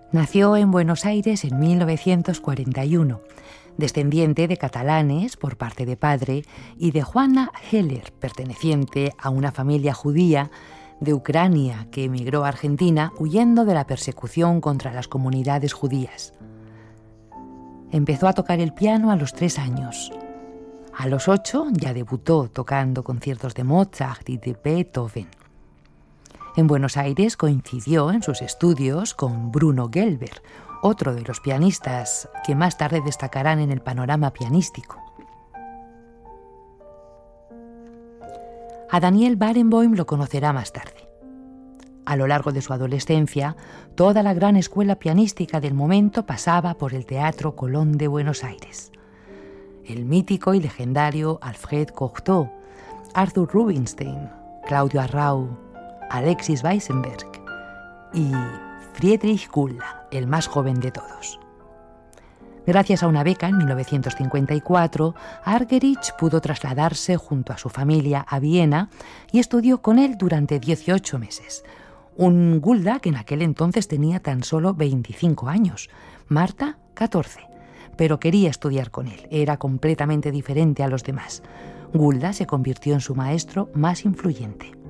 Nació en Buenos Aires en 1941, descendiente de catalanes por parte de padre y de Juana Heller, perteneciente a una familia judía de Ucrania que emigró a Argentina huyendo de la persecución contra las comunidades judías. Empezó a tocar el piano a los 3 años. A los 8 ya debutó tocando conciertos de Mozart y de Beethoven. En Buenos Aires coincidió en sus estudios con Bruno Gelber, otro de los pianistas que más tarde destacarán en el panorama pianístico. A Daniel Barenboim lo conocerá más tarde. A lo largo de su adolescencia, toda la gran escuela pianística del momento pasaba por el Teatro Colón de Buenos Aires. El mítico y legendario Alfred Cortot, Arthur Rubinstein, Claudio Arrau, Alexis Weissenberg y Friedrich Gulda, el más joven de todos. Gracias a una beca en 1954, Argerich pudo trasladarse junto a su familia a Viena y estudió con él durante 18 meses. Un Gulda que en aquel entonces tenía tan solo 25 años, Marta 14, pero quería estudiar con él, era completamente diferente a los demás. Gulda se convirtió en su maestro más influyente.